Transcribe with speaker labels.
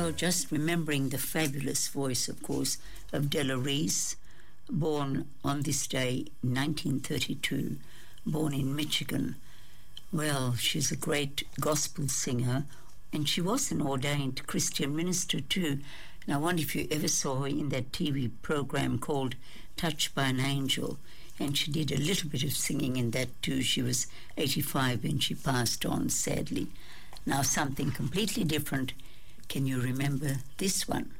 Speaker 1: Well, just remembering the fabulous voice, of course, of Della Reese, born on this day, 1932, born in Michigan. Well, she's a great gospel singer, and she was an ordained Christian minister too. And I wonder if you ever saw her in that TV program called Touched by an Angel. And she did a little bit of singing in that too. She was 85 when she passed on, sadly. Now something completely different. Can you remember this one?